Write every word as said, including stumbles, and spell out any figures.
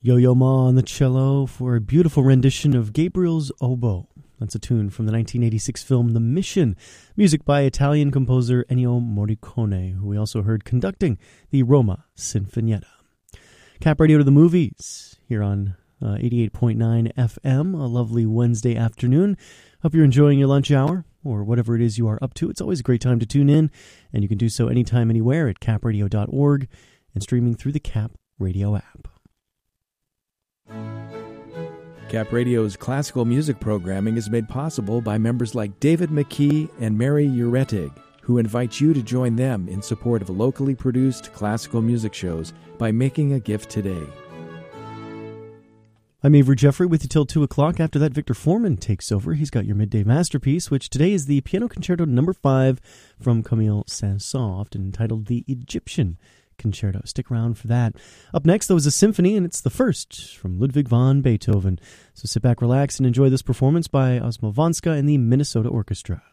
Yo-Yo Ma on the cello for a beautiful rendition of Gabriel's Oboe. That's a tune from the nineteen eighty-six film The Mission, music by Italian composer Ennio Morricone, who we also heard conducting the Roma Sinfonietta. Cap Radio to the Movies here on uh, eighty-eight point nine F M, a lovely Wednesday afternoon. Hope you're enjoying your lunch hour or whatever it is you are up to. It's always a great time to tune in, and you can do so anytime, anywhere at cap radio dot org and streaming through the Cap Radio app. Cap Radio's classical music programming is made possible by members like David McKee and Mary Uretig, who invite you to join them in support of locally produced classical music shows by making a gift today. I'm Avery Jeffrey with you till two o'clock. After that, Victor Foreman takes over. He's got your midday masterpiece, which today is the Piano Concerto number five from Camille Saint-Saëns, often entitled The Egyptian Concerto. Stick around for that. Up next, though, is a symphony, and it's the first from Ludwig van Beethoven. So sit back, relax, and enjoy this performance by Osmo Vanska and the Minnesota Orchestra.